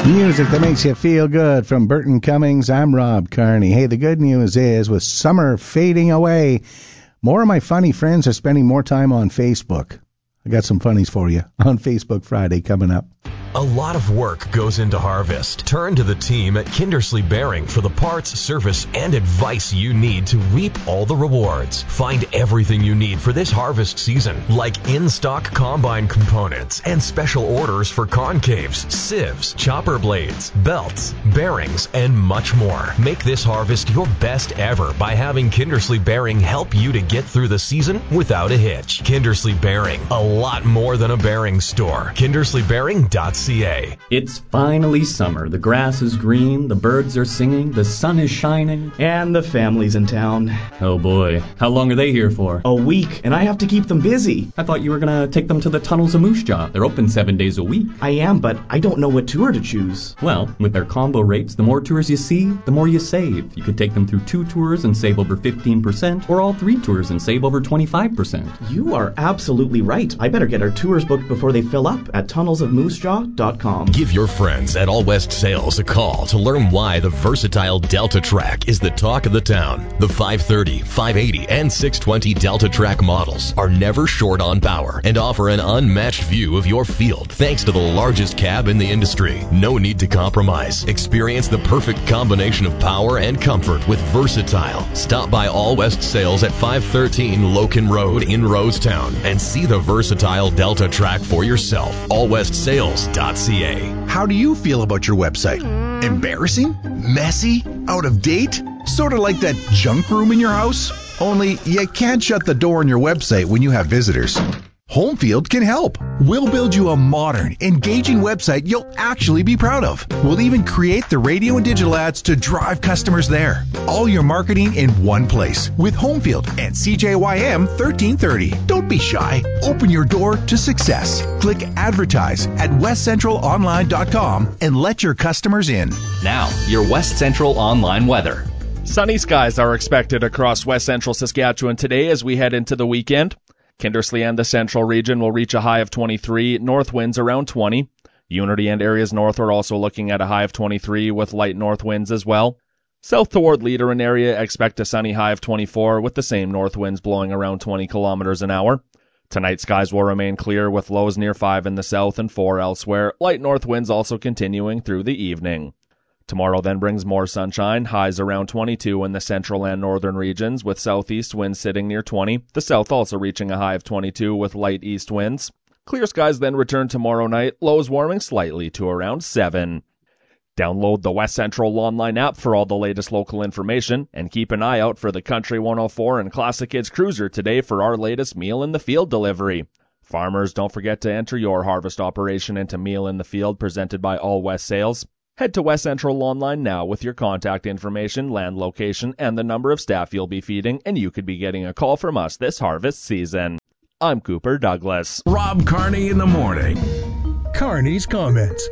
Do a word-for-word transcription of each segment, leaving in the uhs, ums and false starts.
Music that makes you feel good from Burton Cummings. I'm Rob Carney. Hey, the good news is, with summer fading away, more of my funny friends are spending more time on Facebook. I got some funnies for you on Facebook Friday coming up. A lot of work goes into harvest. Turn to the team at Kindersley Bearing for the parts, service, and advice you need to reap all the rewards. Find everything you need for this harvest season, like in-stock combine components and special orders for concaves, sieves, chopper blades, belts, bearings, and much more. Make this harvest your best ever by having Kindersley Bearing help you to get through the season without a hitch. Kindersley Bearing, a lot more than a bearing store. Kindersley Bearing dot C A. It's finally summer. The grass is green, the birds are singing, the sun is shining, and the family's in town. Oh boy, how long are they here for? A week, and I have to keep them busy. I thought you were gonna take them to the Tunnels of Moose Jaw. They're open seven days a week. I am, but I don't know what tour to choose. Well, with their combo rates, the more tours you see, the more you save. You could take them through two tours and save over fifteen percent, or all three tours and save over twenty-five percent. You are absolutely right. I better get our tours booked before they fill up at tunnels of moose jaw dot com. Give your friends at All West Sales a call to learn why the versatile Delta Track is the talk of the town. The five thirty, five eighty, and six twenty Delta Track models are never short on power and offer an unmatched view of your field thanks to the largest cab in the industry. No need to compromise. Experience the perfect combination of power and comfort with Versatile. Stop by All West Sales at five thirteen Loken Road in Rosetown and see the versatile Delta Track for yourself. all west sales dot c a. How do you feel about your website? Embarrassing? Messy? Out of date? Sort of like that junk room in your house? Only you can't shut the door on your website when you have visitors. Homefield can help. We'll build you a modern, engaging website you'll actually be proud of. We'll even create the radio and digital ads to drive customers there. All your marketing in one place with Homefield and C J Y M thirteen thirty. Don't be shy. Open your door to success. Click Advertise at west central online dot com and let your customers in. Now, your West Central Online weather. Sunny skies are expected across west central Saskatchewan today as we head into the weekend. Kindersley and the central region will reach a high of twenty-three, north winds around twenty. Unity and areas north are also looking at a high of twenty-three with light north winds as well. South toward Leader and area expect a sunny high of twenty-four with the same north winds blowing around twenty kilometers an hour. Tonight skies will remain clear with lows near five in the south and four elsewhere. Light north winds also continuing through the evening. Tomorrow then brings more sunshine, highs around twenty-two in the central and northern regions, with southeast winds sitting near twenty, the south also reaching a high of twenty-two with light east winds. Clear skies then return tomorrow night, lows warming slightly to around seven. Download the West Central Online app for all the latest local information, and keep an eye out for the Country one oh four and Classic Kids Cruiser today for our latest Meal in the Field delivery. Farmers, don't forget to enter your harvest operation into Meal in the Field presented by All West Sales. Head to West Central Online now with your contact information, land location, and the number of staff you'll be feeding, and you could be getting a call from us this harvest season. I'm Cooper Douglas. Rob Carney in the morning. Carney's comments.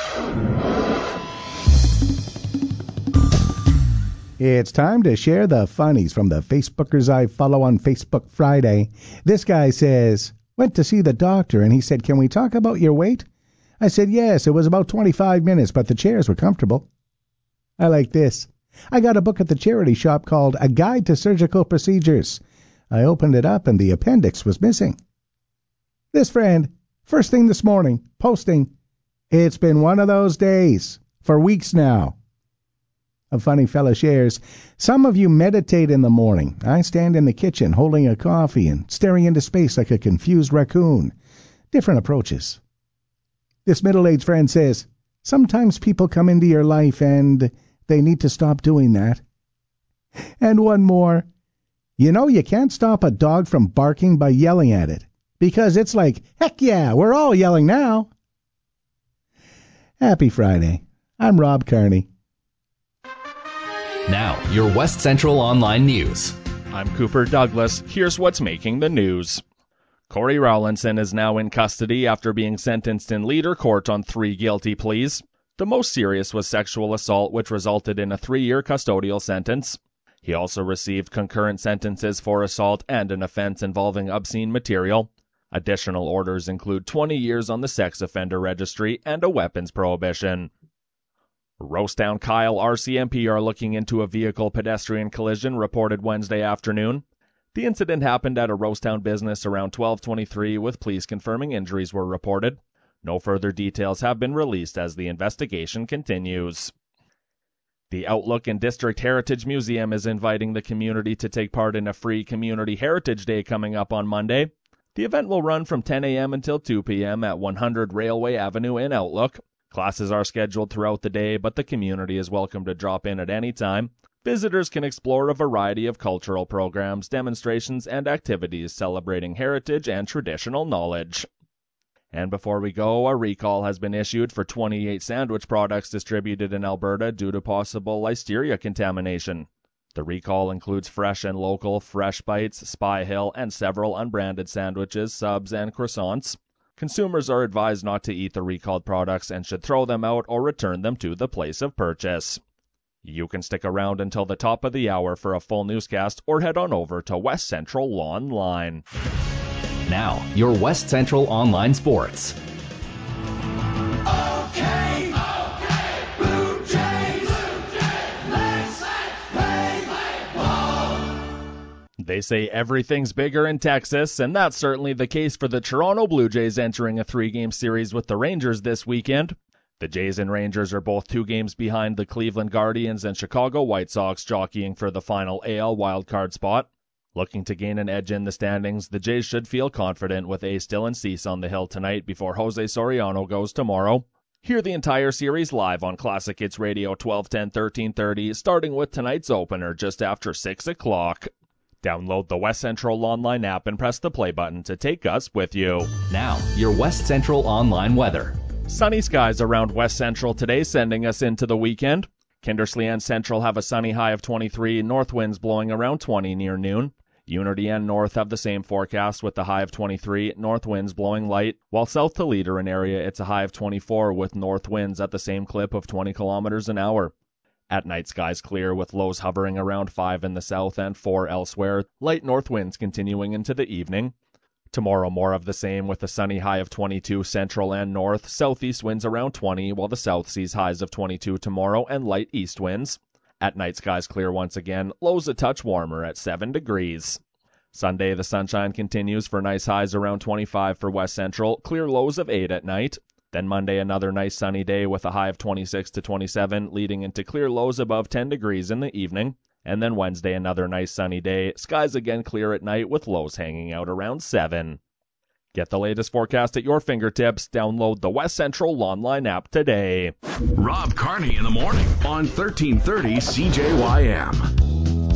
It's time to share the funnies from the Facebookers I follow on Facebook Friday. This guy says, went to see the doctor and he said, can we talk about your weight? I said, yes, it was about twenty-five minutes, but the chairs were comfortable. I like this. I got a book at the charity shop called A Guide to Surgical Procedures. I opened it up and the appendix was missing. This friend, first thing this morning, posting, it's been one of those days, for weeks now. A funny fella shares, some of you meditate in the morning. I stand in the kitchen holding a coffee and staring into space like a confused raccoon. Different approaches. This middle-aged friend says, sometimes people come into your life and they need to stop doing that. And one more. You know you can't stop a dog from barking by yelling at it, because it's like, heck yeah, we're all yelling now. Happy Friday. I'm Rob Carney. Now, your West Central Online news. I'm Cooper Douglas. Here's what's making the news. Corey Rowlinson is now in custody after being sentenced in Leader Court on three guilty pleas. The most serious was sexual assault, which resulted in a three-year custodial sentence. He also received concurrent sentences for assault and an offense involving obscene material. Additional orders include twenty years on the sex offender registry and a weapons prohibition. Rosetown Kyle R C M P are looking into a vehicle-pedestrian collision reported Wednesday afternoon. The incident happened at a Rosetown business around twelve twenty-three, with police confirming injuries were reported. No further details have been released as the investigation continues. The Outlook and District Heritage Museum is inviting the community to take part in a free Community Heritage Day coming up on Monday. The event will run from ten a.m. until two p.m. at one hundred Railway Avenue in Outlook. Classes are scheduled throughout the day, but the community is welcome to drop in at any time. Visitors can explore a variety of cultural programs, demonstrations, and activities celebrating heritage and traditional knowledge. And before we go, a recall has been issued for twenty-eight sandwich products distributed in Alberta due to possible listeria contamination. The recall includes Fresh and Local, Fresh Bites, Spy Hill, and several unbranded sandwiches, subs, and croissants. Consumers are advised not to eat the recalled products and should throw them out or return them to the place of purchase. You can stick around until the top of the hour for a full newscast or head on over to West Central Online. Now, your West Central Online Sports. Okay, okay, Blue Jays, Blue Jays, let's play, play ball. They say everything's bigger in Texas, and that's certainly the case for the Toronto Blue Jays entering a three-game series with the Rangers this weekend. The Jays and Rangers are both two games behind the Cleveland Guardians and Chicago White Sox, jockeying for the final A L wildcard spot. Looking to gain an edge in the standings, the Jays should feel confident with ace Dylan Cease on the hill tonight before Jose Soriano goes tomorrow. Hear the entire series live on Classic Hits Radio twelve ten, thirteen thirty, starting with tonight's opener just after six o'clock. Download the West Central Online app and press the play button to take us with you. Now, your West Central Online weather. Sunny skies around West Central today, sending us into the weekend. Kindersley and Central have a sunny high of twenty-three, north winds blowing around twenty near noon. Unity and North have the same forecast with the high of twenty-three, north winds blowing light, while south to Leader area it's a high of twenty-four with north winds at the same clip of twenty kilometers an hour. At night, skies clear with lows hovering around five in the south and four elsewhere, light north winds continuing into the evening. Tomorrow, more of the same with a sunny high of twenty-two central and north, southeast winds around twenty, while the south sees highs of twenty-two tomorrow and light east winds. At night, skies clear once again, lows a touch warmer at seven degrees. Sunday, the sunshine continues for nice highs around twenty-five for West Central, clear lows of eight at night. Then Monday, another nice sunny day with a high of twenty-six to twenty-seven, leading into clear lows above ten degrees in the evening. And then Wednesday, another nice sunny day, skies again clear at night with lows hanging out around seven. Get the latest forecast at your fingertips. Download the West Central Online app today. Rob Carney in the morning on thirteen thirty C J Y M.